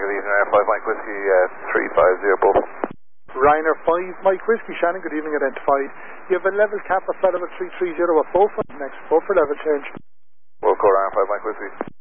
good evening, Ryanair 5 Mike Whiskey 350 Bull. Ryanair 5 Mike Whiskey, Shannon, good evening, identified. You have a level cap of flight level 330 at Beaufort, next Beaufort level change. We'll call Ryanair 5 Mike Whiskey.